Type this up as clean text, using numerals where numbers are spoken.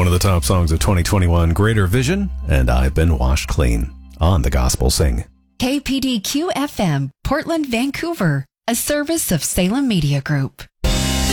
One of the top songs of 2021, Greater Vision, and I've Been Washed Clean on the Gospel Sing. KPDQ FM, Portland, Vancouver, a service of Salem Media Group.